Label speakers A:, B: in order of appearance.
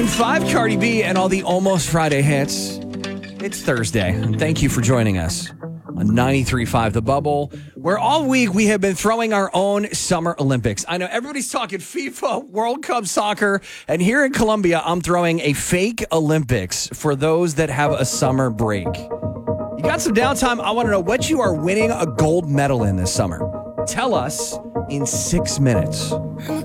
A: Maroon 5, Cardi B, and all the Almost Friday hits. It's Thursday, and thank you for joining us on 93.5 The Bubble, where all week we have been throwing our own Summer Olympics. I know everybody's talking FIFA, World Cup soccer, and here in Columbia, I'm throwing a fake Olympics for those that have a summer break. You got some downtime? I want to know what you are winning a gold medal in this summer. Tell us in 6 minutes.